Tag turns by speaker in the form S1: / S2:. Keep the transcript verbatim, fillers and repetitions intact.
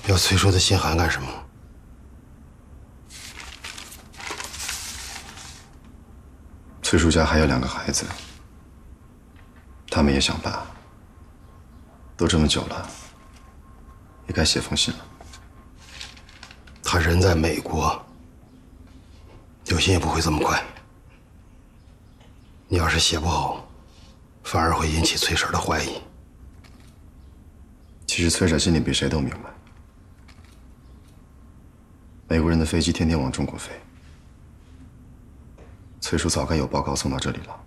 S1: 要崔叔的信函干什么？
S2: 崔叔家还有两个孩子，他们也想爸。都这么久了，也该写封信了。
S1: 他人在美国，有信也不会这么快。你要是写不好，反而会引起崔婶的怀疑。
S2: 其实崔婶心里比谁都明白，美国人的飞机天天往中国飞，崔叔早该有报告送到这里了。